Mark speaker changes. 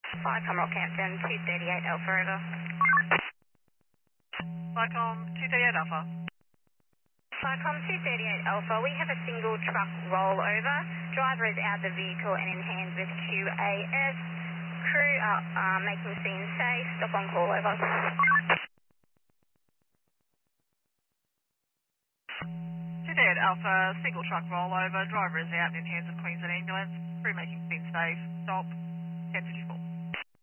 Speaker 1: Flycom Rockhampton, 238 Alpha over.
Speaker 2: Flycom 238 Alpha.
Speaker 1: Flycom 238 Alpha, we have a single truck rollover. Driver is out the vehicle and in hands with QAS. Crew are making scene safe. Stop on call over.
Speaker 2: 238 Alpha, single truck rollover. Driver is out in hands of Queensland Ambulance. Crew making scene safe. Stop. 10:55.